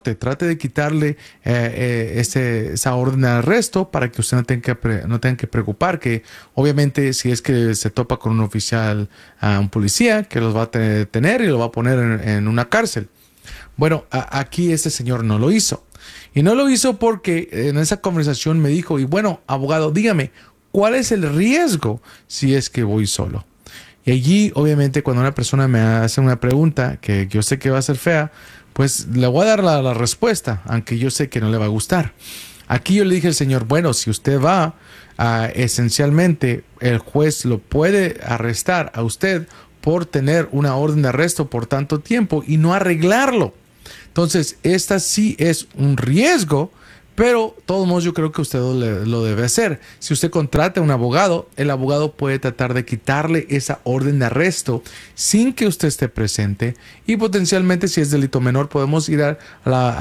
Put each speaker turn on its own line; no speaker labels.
trate de quitarle esa orden de arresto para que usted no tenga que preocupar que obviamente si es que se topa con un oficial, un policía, que los va a detener y lo va a poner en una cárcel. Bueno, aquí este señor no lo hizo. Y no lo hizo porque en esa conversación me dijo, y bueno, abogado, dígame, ¿cuál es el riesgo si es que voy solo? Y allí, obviamente, cuando una persona me hace una pregunta que yo sé que va a ser fea, pues le voy a dar la respuesta, aunque yo sé que no le va a gustar. Aquí yo le dije al señor, bueno, si usted va, esencialmente el juez lo puede arrestar a usted por tener una orden de arresto por tanto tiempo y no arreglarlo. Entonces, esta sí es un riesgo, pero de todos modos yo creo que usted lo debe hacer. Si usted contrata a un abogado, el abogado puede tratar de quitarle esa orden de arresto sin que usted esté presente y potencialmente si es delito menor podemos ir a la